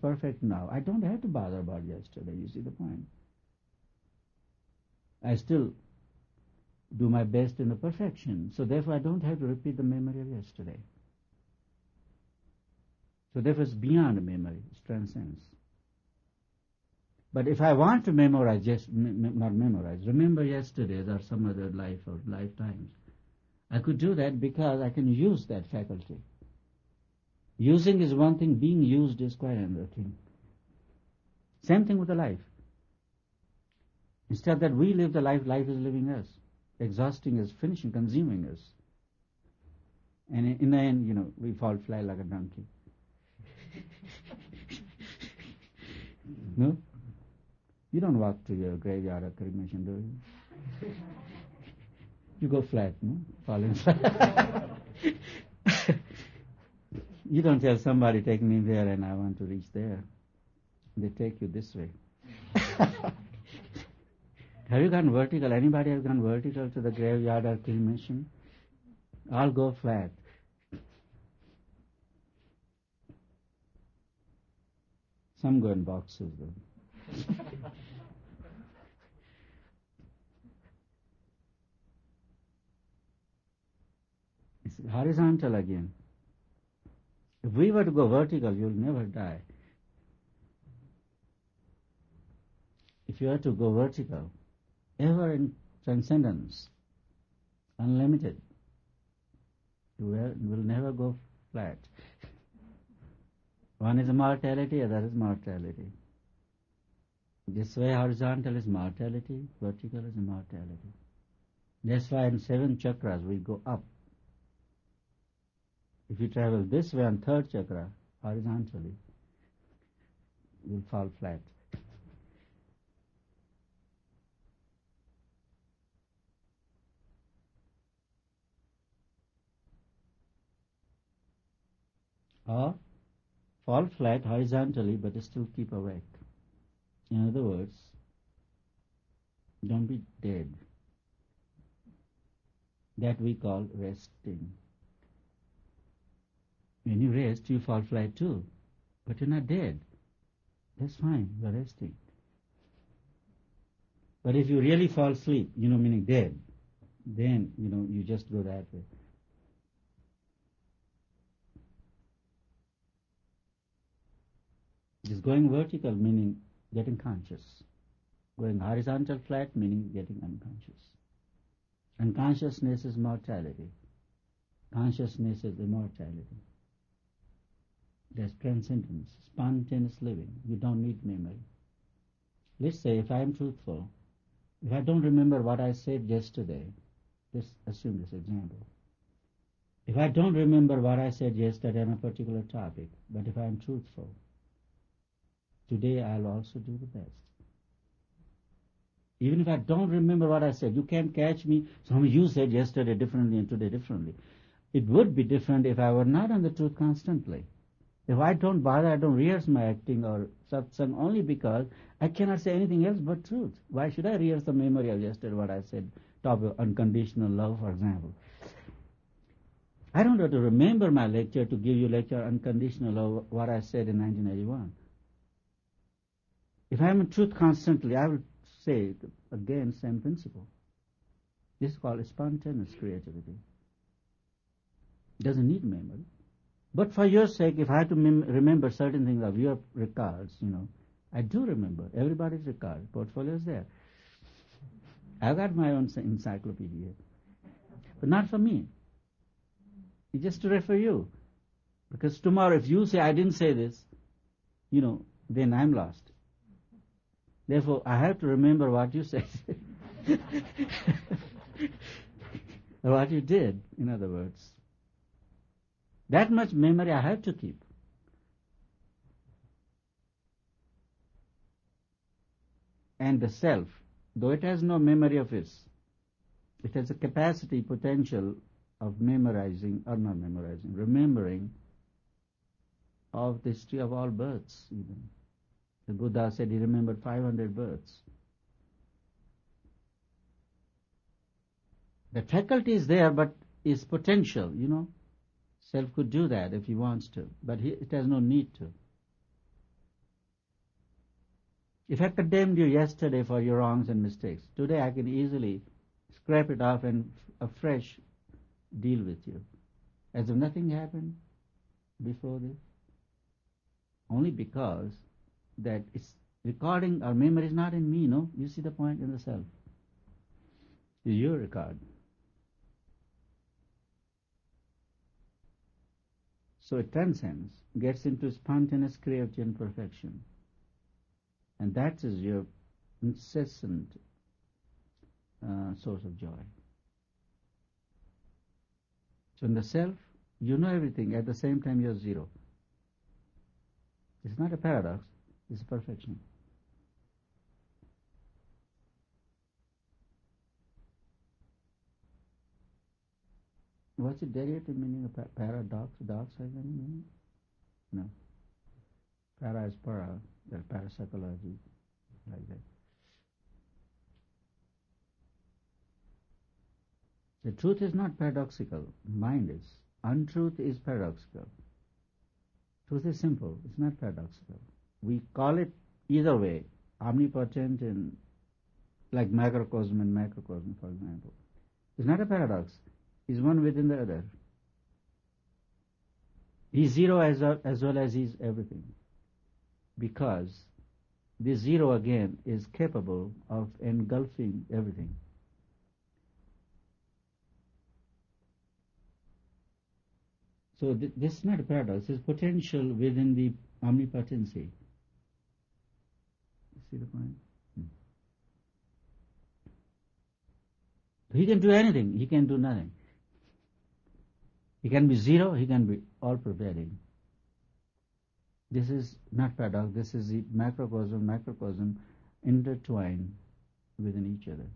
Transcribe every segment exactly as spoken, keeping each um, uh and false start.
perfect now. I don't have to bother about yesterday. You see the point? I still do my best in the perfection. So therefore I don't have to repeat the memory of yesterday. So therefore it's beyond memory. It transcends. But if I want to memorize, just m- not memorize, remember yesterday's or some other life or lifetimes, I could do that because I can use that faculty. Using is one thing, being used is quite another thing. Same thing with the life. Instead that we live the life, life is living us, exhausting us, finishing, consuming us. And in the end, you know, we fall flat like a donkey. No? You don't walk to your graveyard or cremation, do you? You go flat, no? Falling flat. You don't tell somebody, take me there and I want to reach there. They take you this way. Have you gone vertical? Anybody have gone vertical to the graveyard or cremation? All go flat. Some go in boxes though. It's horizontal again. If we were to go vertical, you'll never die. If you are to go vertical, ever in transcendence, unlimited, you will never go flat. One is mortality, other is mortality. This way horizontal is mortality, vertical is immortality. That's why in seven chakras we go up. If you travel this way on third chakra, horizontally, you'll fall flat. Or fall flat horizontally but still keep awake. In other words, don't be dead. That we call resting. When you rest, you fall flat too, but you're not dead. That's fine, you're resting. But if you really fall asleep, you know, meaning dead, then, you know, you just go that way. Just going vertical meaning getting conscious. Going horizontal flat meaning getting unconscious. Unconsciousness is mortality. Consciousness is immortality. There's transcendence, spontaneous living. You don't need memory. Let's say if I am truthful, if I don't remember what I said yesterday, let's assume this example. If I don't remember what I said yesterday on a particular topic, but if I am truthful, today I'll also do the best. Even if I don't remember what I said, you can't catch me. Swami, you said yesterday differently and today differently. It would be different if I were not on the truth constantly. If I don't bother, I don't rehearse my acting or satsang only because I cannot say anything else but truth. Why should I rehearse the memory of yesterday, what I said, top of unconditional love, for example? I don't have to remember my lecture to give you lecture unconditional love, what I said in nineteen eighty-one. If I am in truth constantly, I will say again same principle. This is called spontaneous creativity. It doesn't need memory. But for your sake, if I have to mem- remember certain things of your records, you know, I do remember everybody's record. Portfolio is there. I've got my own encyclopedia. But not for me. It's just to refer you. Because tomorrow if you say, I didn't say this, you know, then I'm lost. Therefore, I have to remember what you said. Or what you did, in other words. That much memory I have to keep. And the self, though it has no memory of its, it has a capacity, potential of memorizing, or not memorizing, remembering of the history of all births even. The Buddha said he remembered five hundred births. The faculty is there, but is potential, you know. Self could do that if he wants to, but he, it has no need to. If I condemned you yesterday for your wrongs and mistakes, today I can easily scrape it off and f- afresh deal with you. As if nothing happened before this. Only because that it's recording our memory is not in me, no? You see the point in the self. It's your record. So it transcends, gets into spontaneous creativity and perfection. And that is your incessant uh, source of joy. So in the self, you know everything, at the same time you're zero. It's not a paradox, it's perfection. What's the derivative meaning of pa- paradox? Dox has any meaning? No. Para is para, that's parapsychology, like that. The truth is not paradoxical, mind is. Untruth is paradoxical. Truth is simple, it's not paradoxical. We call it either way, omnipotent and like microcosm and macrocosm, for example. It's not a paradox, it's one within the other. He's zero as, as well as he's everything. Because this zero again is capable of engulfing everything. So th- this is not a paradox, it's potential within the omnipotency. You see the point? Hmm. He can do anything, he can do nothing. He can be zero, he can be all-pervading. This is not paradox, this is the macrocosm, macrocosm intertwined within each other.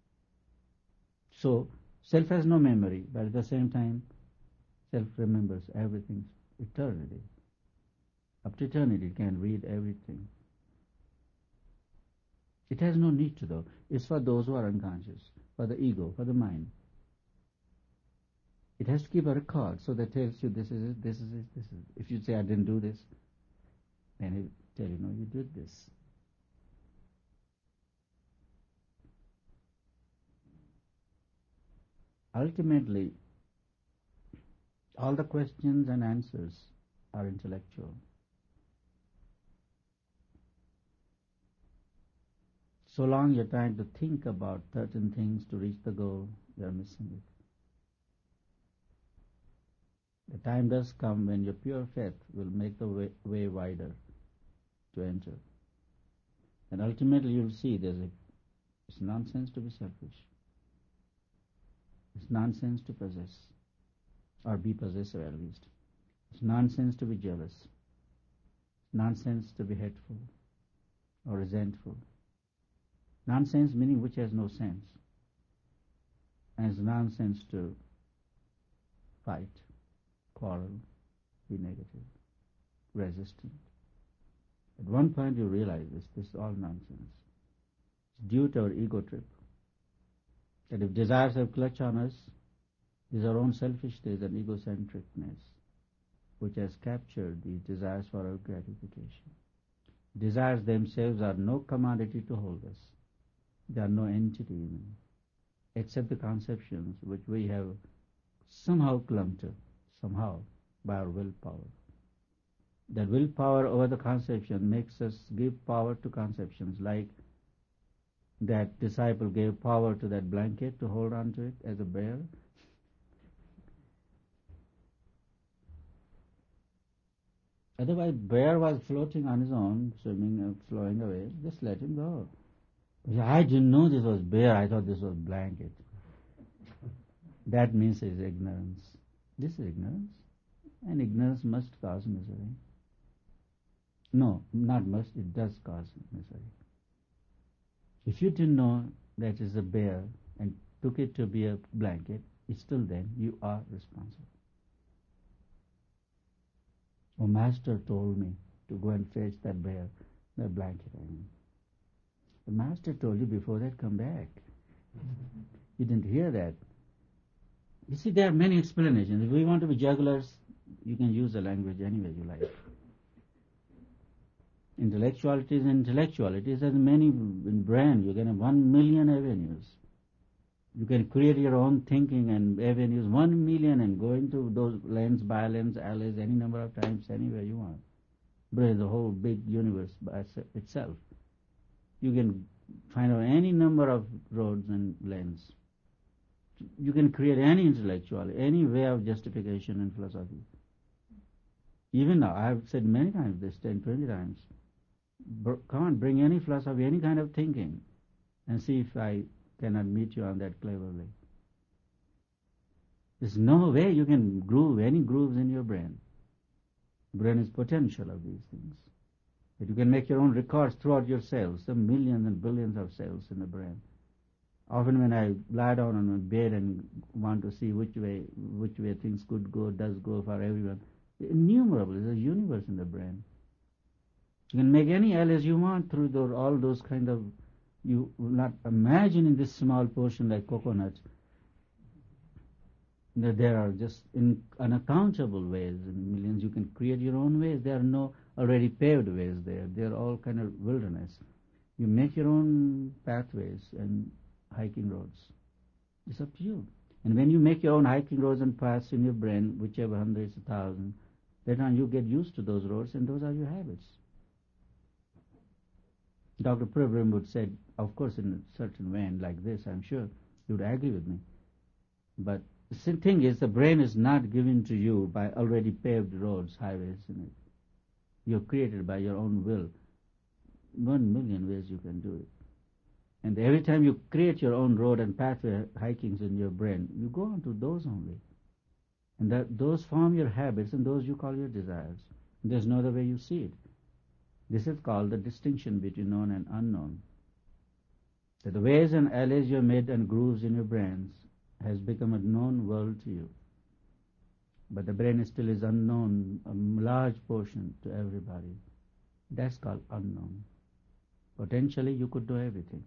So, self has no memory, but at the same time, self remembers everything eternity. Up to eternity, it can read everything. It has no need to, though. It's for those who are unconscious, for the ego, for the mind. It has to keep a record, so that tells you this is it, this is it, this is it. If you say, I didn't do this, then it will tell you, no, you did this. Ultimately, all the questions and answers are intellectual. So long you're trying to think about certain things to reach the goal, you're missing it. The time does come when your pure faith will make the way, way wider to enter. And ultimately you'll see there's a, it's nonsense to be selfish. It's nonsense to possess, or be possessive at least. It's nonsense to be jealous. It's nonsense to be hateful or resentful. Nonsense meaning which has no sense. And it's nonsense to fight, quarrel, be negative, resistant. At one point you realize this, this is all nonsense. It's due to our ego trip. That if desires have clutch on us, it is our own selfishness and egocentricness which has captured these desires for our gratification. Desires themselves are no commodity to hold us. They are no entity even, except the conceptions which we have somehow clung to, somehow, by our willpower. That willpower over the conception makes us give power to conceptions, like that disciple gave power to that blanket to hold on to it as a bear. Otherwise, bear was floating on his own, swimming and flowing away. Just let him go. I didn't know this was bear. I thought this was blanket. That means his ignorance. This is ignorance. And ignorance must cause misery. No, not must. It does cause misery. If you didn't know that is a bear and took it to be a blanket, it's still then you are responsible. Oh, master told me to go and fetch that bear, that blanket. I mean. The master told you before that, come back. You didn't hear that. You see, there are many explanations. If we want to be jugglers, you can use the language any way you like. Intellectuality is intellectuality. It has many in brain. You can have one million avenues. You can create your own thinking and avenues, one million, and go into those lanes, by-lanes, alleys, any number of times, anywhere you want. Brain is a whole big universe by itself. You can find out any number of roads and lanes. You can create any intellectuality, any way of justification in philosophy. Even now, I have said many times this, ten, twenty times. Come on, bring any philosophy, any kind of thinking, and see if I cannot meet you on that cleverly. There's no way you can groove any grooves in your brain. Brain is potential of these things. That you can make your own records throughout your cells, some millions and billions of cells in the brain. Often when I lie down on my bed and want to see which way which way things could go, does go for everyone, innumerable. There's a universe in the brain. You can make any alias you want through those, all those kind of, you will not imagine in this small portion like coconut, that there are just in unaccountable ways, in millions. You can create your own ways. There are no already paved ways there. They are all kind of wilderness. You make your own pathways and hiking roads. It's up to you. And when you make your own hiking roads and paths in your brain, whichever hundreds, a thousand, then on you get used to those roads, and those are your habits. Doctor Prabhupada would say, of course in a certain way, and like this, I'm sure you would agree with me. But the thing is, the brain is not given to you by already paved roads, highways in it. You're created by your own will. One million ways you can do it. And every time you create your own road and pathway hikings in your brain, you go on to those only. And that those form your habits, and those you call your desires. There's no other way you see it. This is called the distinction between known and unknown. That the ways and alleys you have made and grooves in your brains has become a known world to you. But the brain still is unknown, a large portion to everybody. That's called unknown. Potentially you could do everything.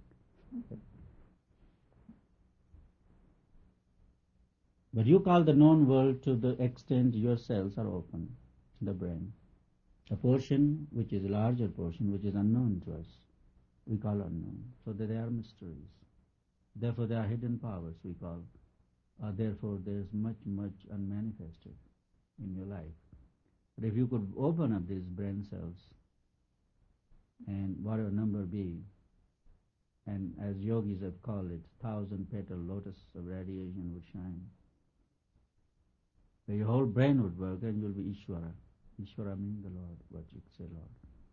But you call the known world to the extent your cells are open, the brain. A portion which is a larger portion, which is unknown to us, we call unknown. So that they are mysteries. Therefore they are hidden powers, we call. Uh, therefore there is much, much unmanifested in your life. But if you could open up these brain cells, and whatever number be, and as yogis have called it, thousand petal lotus of radiation would shine, where your whole brain would work, and you'll be Ishvara. Ishvara means the Lord, what you say Lord.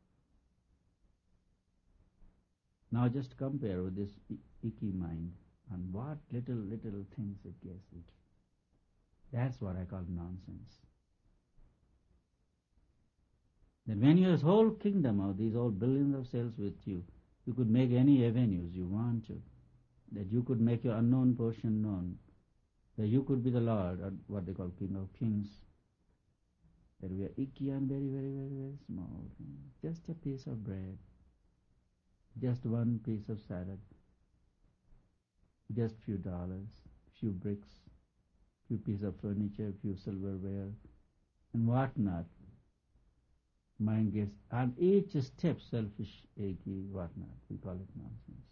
Now just compare with this icky mind, and what little, little things it gets it. That's what I call nonsense. That when you have a whole kingdom of these all billions of cells with you, you could make any avenues you want to. That you could make your unknown portion known. That you could be the Lord, or what they call King of Kings. That we are icky and very, very, very, very small thing. Just a piece of bread. Just one piece of salad. Just few dollars, few bricks, few pieces of furniture, few silverware, and what not. Mind gets, on each step, selfish, achy, what not. We call it nonsense.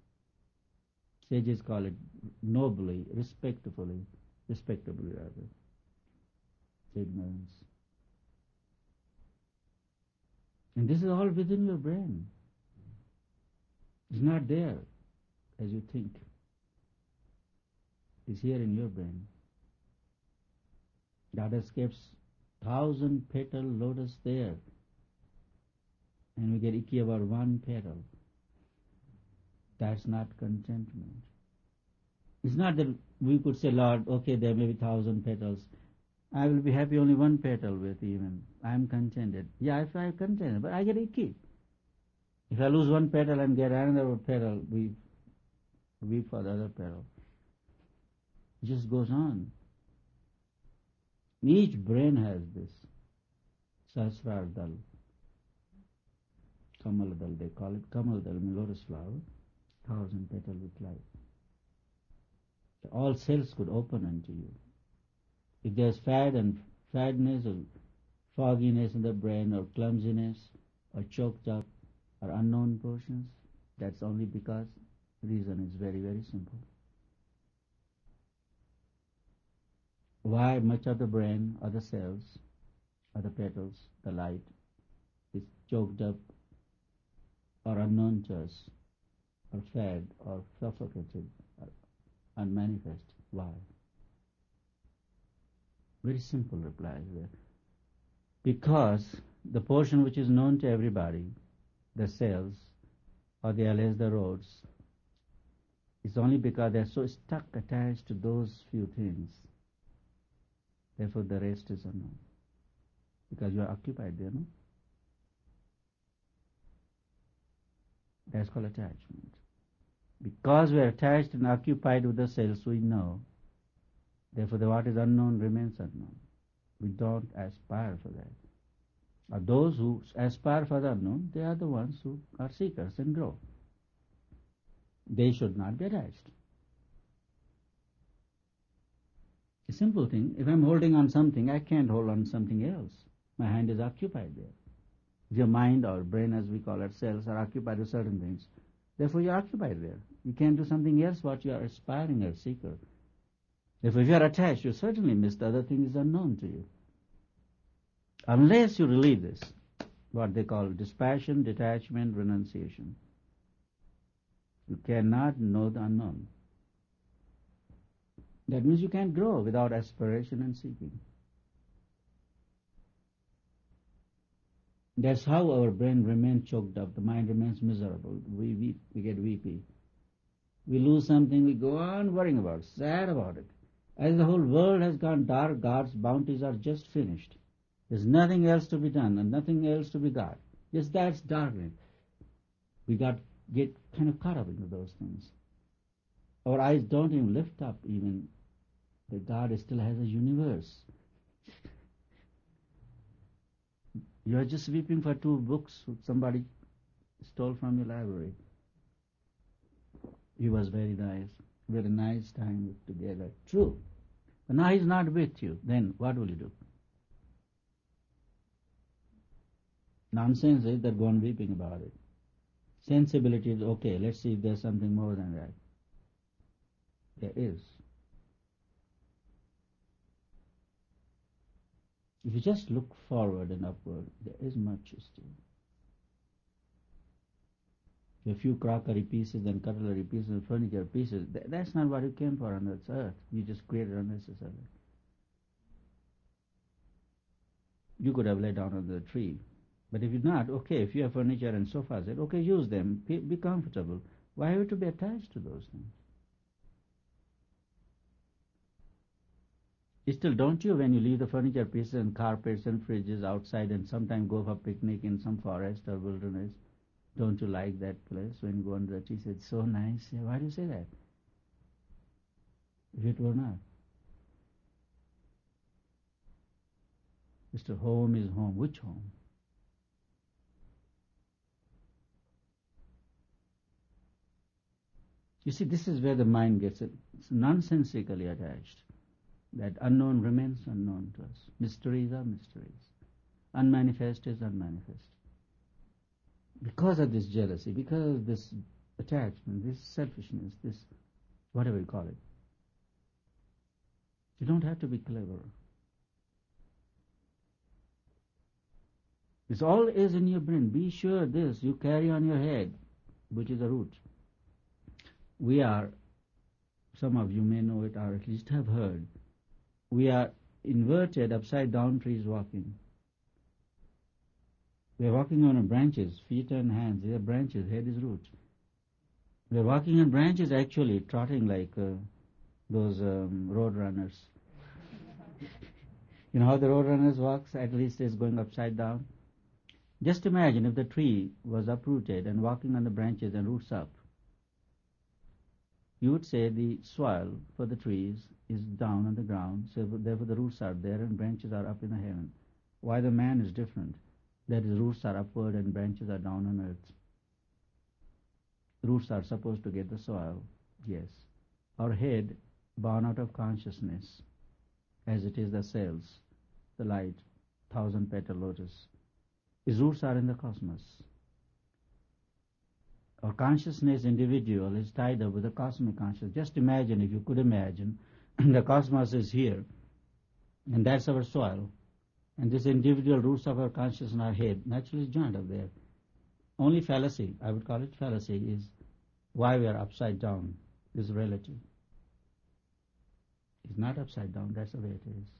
Sages call it nobly, respectfully, respectably rather, ignorance. And this is all within your brain. It's not there as you think. It's here in your brain. God has kept thousand petal lotus there, and we get icky about one petal. That's not contentment. It's not that we could say, Lord, okay, there may be thousand petals. I will be happy only one petal with even. I am contented. Yeah, if I am contented, but I get icky. If I lose one petal and get another petal, we weep for the other petal. It just goes on. Each brain has this. Sahasrar dal. Kamal dal, they call it. Kamal dal means lotus flower. Thousand petal with light. All cells could open unto you. If there's fad and fadness or fogginess in the brain or clumsiness, or choked up or unknown portions, that's only because reason is very, very simple. Why much of the brain or the cells or the petals, the light, is choked up or unknown to us, or fed or suffocated or unmanifest? Why? Very simple reply there. Because the portion which is known to everybody, the cells or the alleys, the roads, is only because they are so stuck, attached to those few things. Therefore the rest is unknown. Because you are occupied there, no? That's called attachment. Because we are attached and occupied with the cells, we know. Therefore the what is unknown remains unknown. We don't aspire for that. Or those who aspire for the unknown, they are the ones who are seekers and grow. They should not be attached. A simple thing, if I'm holding on something, I can't hold on something else. My hand is occupied there. If your mind or brain, as we call it, cells, are occupied with certain things, therefore you are occupied there. You can't do something else what you are aspiring or seeker. Therefore if you are attached, you certainly miss the other thing is unknown to you. Unless you relieve this, what they call dispassion, detachment, renunciation, you cannot know the unknown. That means you can't grow without aspiration and seeking. That's how our brain remains choked up, the mind remains miserable, we weep, we get weepy. We lose something, we go on worrying about it, sad about it. As the whole world has gone dark, God's bounties are just finished. There's nothing else to be done and nothing else to be got. Just that's darkness. We got get kind of caught up into those things. Our eyes don't even lift up even that God still has a universe. You are just weeping for two books which somebody stole from your library. He was very nice. We had a nice time together. True. But now he's not with you. Then what will you do? Nonsense is that go on weeping about it. Sensibility is okay. Let's see if there's something more than that. There is. If you just look forward and upward, there is much still. A few crockery pieces and cutlery pieces and furniture pieces, that's not what you came for on this earth. You just created unnecessarily. You could have laid down on the tree. But if you're not, okay, if you have furniture and sofas, okay, use them, be comfortable. Why have you to be attached to those things? Still, don't you, when you leave the furniture pieces and carpets and fridges outside and sometimes go for a picnic in some forest or wilderness, don't you like that place when you go under the tree? It's so nice. Yeah, why do you say that? If it were not. Mister Home is home. Which home? You see, this is where the mind gets it. It's nonsensically attached. That unknown remains unknown to us. Mysteries are mysteries. Unmanifest is unmanifest. Because of this jealousy, because of this attachment, this selfishness, this whatever you call it, you don't have to be clever. This all is in your brain. Be sure this you carry on your head, which is the root. We are, some of you may know it or at least have heard, we are inverted, upside down trees walking. We are walking on branches, feet and hands. They are branches, head is root. We are walking on branches actually, trotting like uh, those um, road runners. You know how the road runners walks? At least it's going upside down. Just imagine if the tree was uprooted and walking on the branches and roots up. You would say the soil for the trees is down on the ground, so therefore the roots are there and branches are up in the heaven. Why the man is different? That is, roots are upward and branches are down on earth. Roots are supposed to get the soil, yes. Our head, born out of consciousness, as it is the cells, the light, thousand petal lotus, His roots are in the cosmos. Our consciousness, individual, is tied up with the cosmic consciousness. Just imagine, if you could imagine, the cosmos is here, and that's our soil, and this individual roots of our consciousness in our head naturally is joined up there. Only fallacy, I would call it fallacy, is why we are upside down. This is relative. It's not upside down, that's the way it is.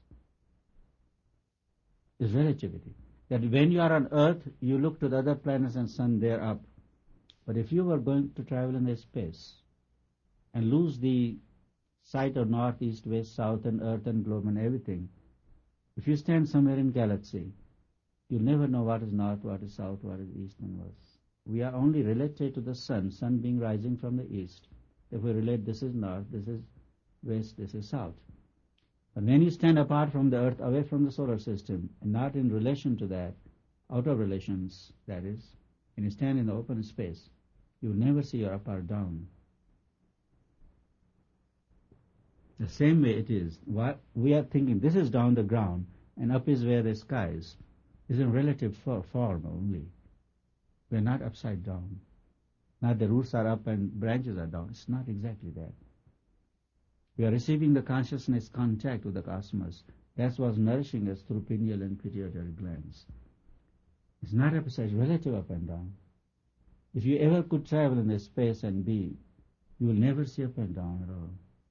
It's relativity. That when you are on earth, you look to the other planets and sun, they're up. But if you were going to travel in this space and lose the sight of north, east, west, south, and earth and globe and everything, if you stand somewhere in galaxy, you'll never know what is north, what is south, what is east and west. We are only related to the sun, sun being rising from the east. If we relate, this is north, this is west, this is south. But when you stand apart from the earth, away from the solar system, and not in relation to that, out of relations, that is, and you stand in the open space, you'll never see your up or down. The same way it is. What we are thinking, this is down the ground, and up is where the sky is. Is in relative for, form only. We are not upside down. Not the roots are up and branches are down. It's not exactly that. We are receiving the consciousness contact with the cosmos. That's what's nourishing us through pineal and pituitary glands. It's not upside, it's relative up and down. If you ever could travel in this space and be, you will never see up and down at all.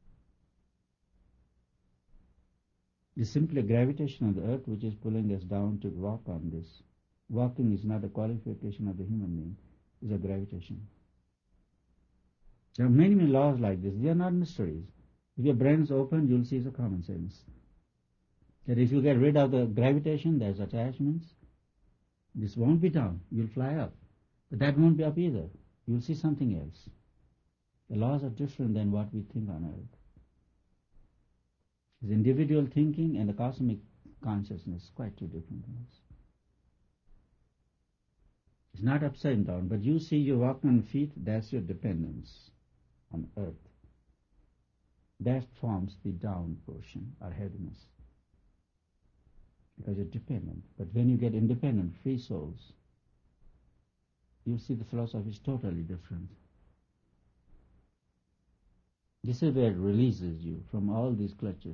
It's simply gravitation of the earth which is pulling us down to walk on this. Walking is not a qualification of the human being, it's a gravitation. There are many, many laws like this. They are not mysteries. If your brain's open, you'll see the common sense. That if you get rid of the gravitation, there's attachments. This won't be down. You'll fly up. But that won't be up either. You'll see something else. The laws are different than what we think on earth. It's individual thinking and the cosmic consciousness, quite two different things. It's not upside down, but you see you walk on feet, that's your dependence on earth. That forms the down portion, or heaviness. Because you're dependent. But when you get independent, free souls, you see the philosophy is totally different. This is where it releases you from all these clutches.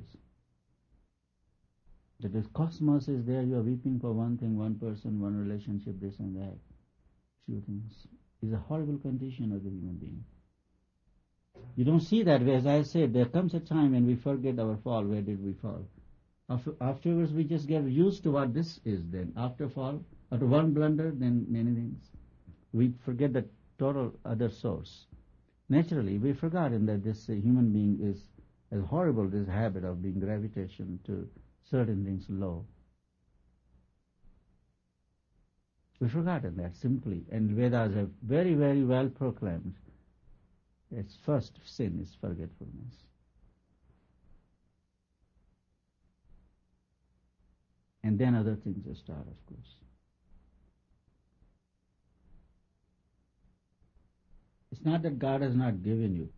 That the cosmos is there, you are weeping for one thing, one person, one relationship, this and that. Few things. It's a horrible condition of the human being. You don't see that way. As I said, there comes a time when we forget our fall. Where did we fall? After, afterwards, we just get used to what this is then. After fall, after one blunder, then many things. We forget the total other source. Naturally, we've forgotten that this uh, human being is as horrible, this habit of being gravitation to certain things low. We've forgotten that simply. And Vedas have very, very well proclaimed its first sin is forgetfulness. And then other things will start, of course. It's not that God has not given you.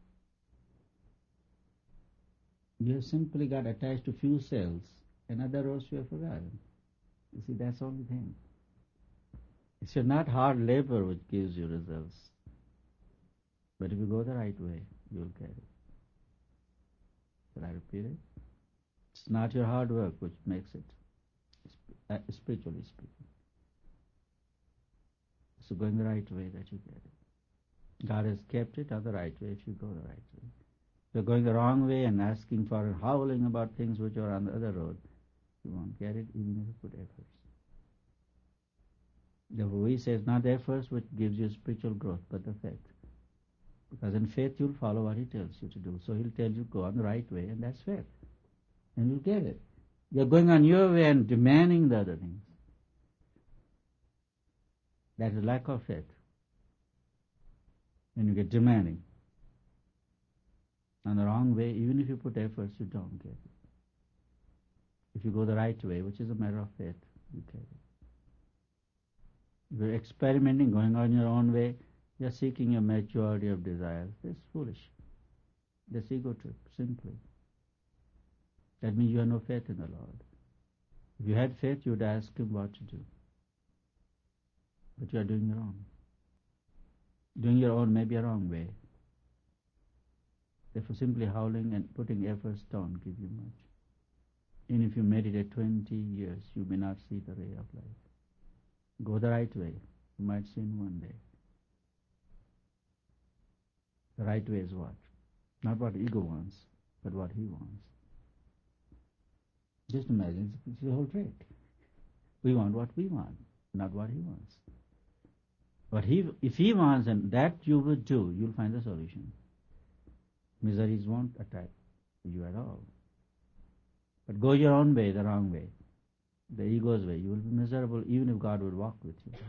You have simply got attached to few cells, and other rows you have forgotten. You see, that's the only thing. It's not hard labor which gives you results. But if you go the right way, you'll get it. Shall I repeat it? It's not your hard work which makes it, uh, spiritually speaking. So going the right way that you get it. God has kept it on the right way if you go the right way. If you're going the wrong way and asking for and howling about things which are on the other road, you won't get it even if you put efforts. Therefore we say it's not the efforts which gives you spiritual growth, but the faith. Because in faith you'll follow what he tells you to do. So he'll tell you go on the right way, and that's faith. And you'll get it. You're going on your way and demanding the other things. That is lack of faith. When you get demanding on the wrong way, even if you put efforts, you don't get it. If you go the right way, which is a matter of faith, you get it. If you're experimenting, going on your own way, you're seeking a majority of desires. That's foolish. That's ego trip, simply. That means you have no faith in the Lord. If you had faith, you would ask him what to do. but you are doing your own. Doing your own may be a wrong way. Therefore, simply howling and putting efforts don't give you much. Even if you meditate twenty years, you may not see the ray of light. Go the right way. You might see in one day. The right way is what? Not what ego wants, but what he wants. Just imagine, it's the whole trick. We want what we want, not what he wants. But he, if he wants, and that you will do, you'll find the solution. Miseries won't attack you at all. But go your own way, the wrong way, the ego's way. You will be miserable even if God would walk with you.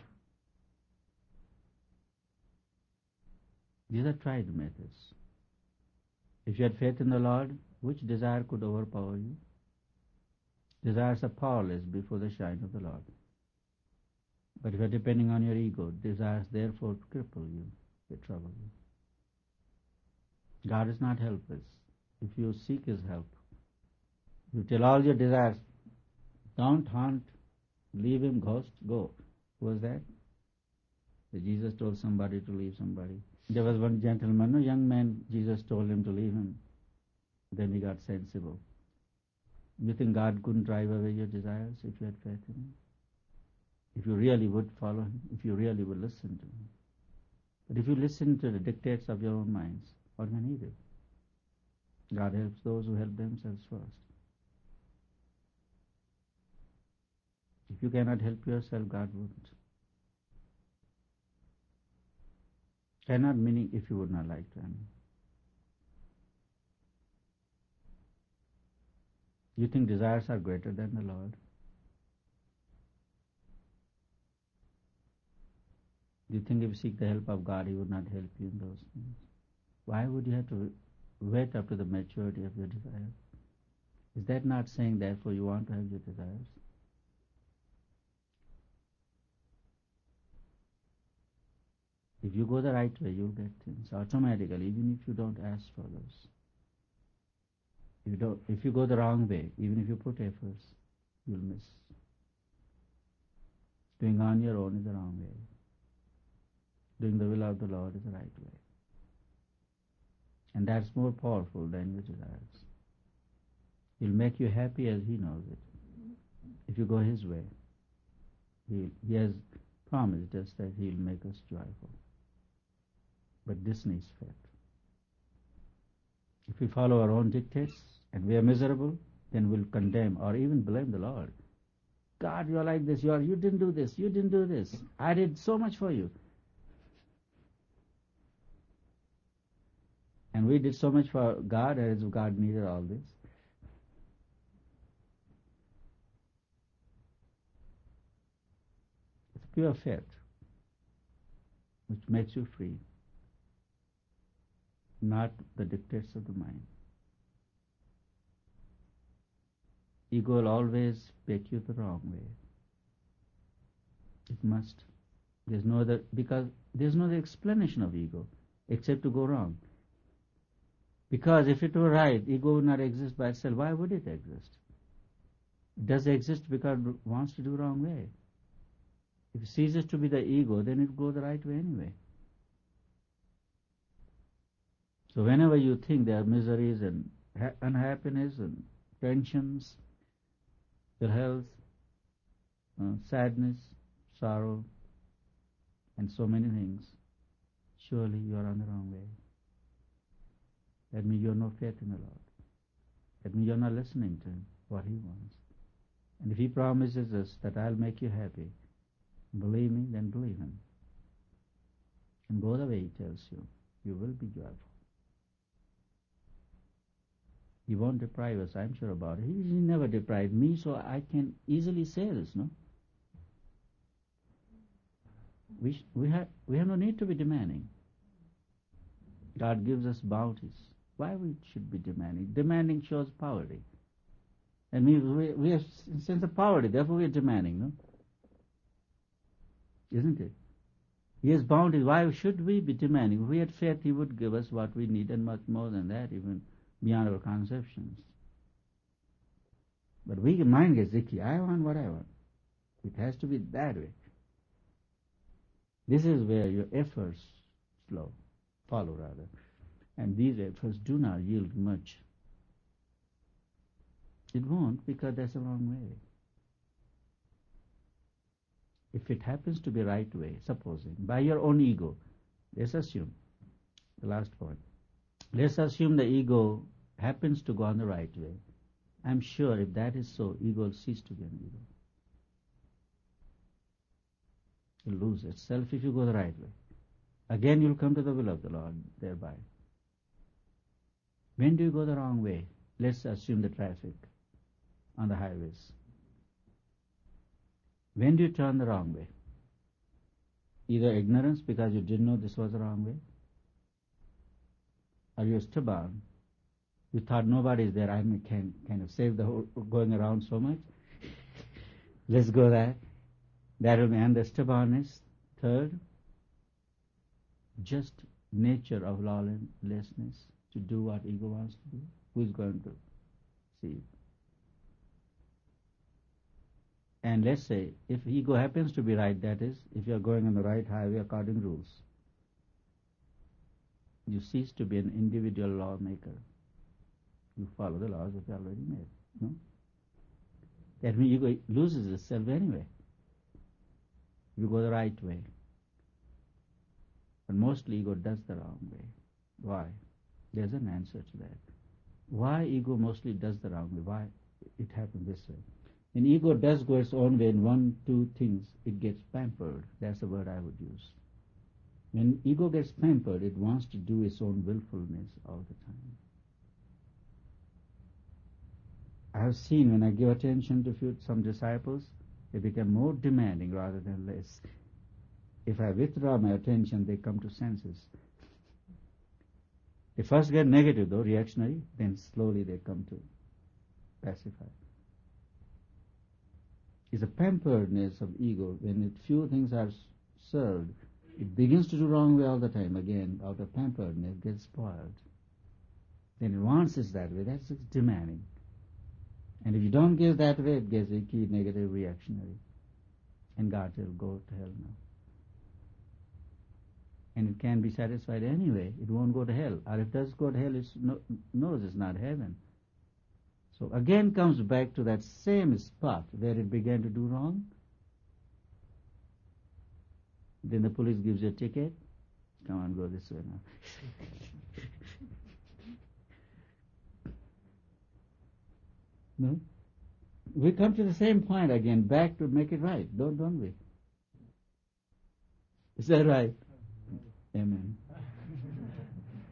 These are tried methods. If you had faith in the Lord, which desire could overpower you? Desires are powerless before the shine of the Lord. But if you are depending on your ego, desires therefore cripple you, they trouble you. God is not helpless. If you seek His help, you tell all your desires, don't hunt, leave him, ghost, go. Who was that? That Jesus told somebody to leave somebody. There was one gentleman, a young man, Jesus told him to leave him. Then he got sensible. You think God couldn't drive away your desires if you had faith in Him? If you really would follow Him, if you really would listen to Him. But if you listen to the dictates of your own minds, what can He do? God helps those who help themselves first. If you cannot help yourself, God wouldn't. Cannot meaning if you would not like to. I mean. You think desires are greater than the Lord? Do you think if you seek the help of God, He would not help you in those things? Why would you have to wait up to the maturity of your desires? Is that not saying therefore you want to have your desires? If you go the right way, you'll get things automatically, even if you don't ask for those. If you, don't, if you go the wrong way, even if you put efforts, you'll miss. Doing on your own is the wrong way. Doing the will of the Lord is the right way. And that's more powerful than your desires. He'll make you happy as He knows it. If you go His way, He, he has promised us that He'll make us joyful. But this needs faith. If we follow our own dictates and we are miserable, then we'll condemn or even blame the Lord. God, you are like this. You are. You didn't do this. You didn't do this. I did so much for you. And we did so much for God as if God needed all this. It's pure faith which makes you free, not the dictates of the mind. Ego will always take you the wrong way. It must. There's no other, because there's no other explanation of ego except to go wrong. Because if it were right, ego would not exist by itself. Why would it exist? It does exist because it wants to do the wrong way. If it ceases to be the ego, then it will go the right way anyway. So whenever you think there are miseries and ha- unhappiness and tensions, ill health, uh, sadness, sorrow, and so many things, surely you are on the wrong way. That means you have no faith in the Lord. That means you are not listening to Him, what He wants. And if He promises us that I'll make you happy, believe me, then believe Him. And go the way He tells you. You will be joyful. He won't deprive us, I'm sure about it. He, he never deprived me, so I can easily say this, no? We, sh- we, have, we have no need to be demanding. God gives us bounties. Why we should be demanding? Demanding shows poverty. And we, we, we have a sense of poverty, therefore we are demanding, no? Isn't it? He has bounties. Why should we be demanding? If we had faith, He would give us what we need and much more than that, even beyond our conceptions. But we mind gets icky. I want what I want. It has to be that way. This is where your efforts flow, follow rather. And these efforts do not yield much. It won't, because that's the wrong way. If it happens to be right way, supposing, by your own ego, let's assume, the last point, let's assume the ego happens to go on the right way. I'm sure if that is so, ego will cease to be an ego. It will lose itself if you go the right way. Again, you'll come to the will of the Lord thereby. When do you go the wrong way? Let's assume the traffic on the highways. When do you turn the wrong way? Either ignorance, because you didn't know this was the wrong way, or you're stubborn. You thought nobody is there, I can kind of save the whole going around so much. Let's go there. That will end the stubbornness. Third, just nature of lawlessness, to do what ego wants to do. Who is going to see it? And let's say, if ego happens to be right, that is, if you are going on the right highway according to rules, you cease to be an individual lawmaker. You follow the laws that you already made. No? That means ego loses itself anyway. You go the right way. But mostly ego does the wrong way. Why? There's an answer to that. Why ego mostly does the wrong way? Why it happens this way? When ego does go its own way in one, two things, it gets pampered. That's the word I would use. When ego gets pampered, it wants to do its own willfulness all the time. I have seen when I give attention to few, some disciples, they become more demanding rather than less. If I withdraw my attention, they come to senses. They first get negative though, reactionary, then slowly they come to pacify. It's a pamperedness of ego. When it, few things are served, it begins to do wrong way all the time. Again, out of pamperedness, it gets spoiled. Then it wants it that way. That's its demanding. And if you don't give that way, it gets icky, negative, reactionary. And God will go to hell now. And it can be satisfied anyway. It won't go to hell. Or if it does go to hell, it knows it's not heaven. So again comes back to that same spot where it began to do wrong. Then the police gives you a ticket. Come on, go this way now. No? We come to the same point again, back to make it right, don't, don't we? Is that right? Amen.